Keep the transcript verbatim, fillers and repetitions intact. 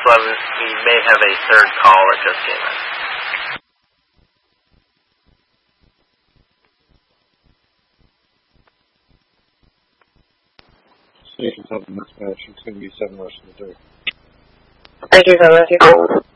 eleven, we may have a third call that just came in. Station seven dispatch, it's going to be seven West of the three. Thank you, seven West.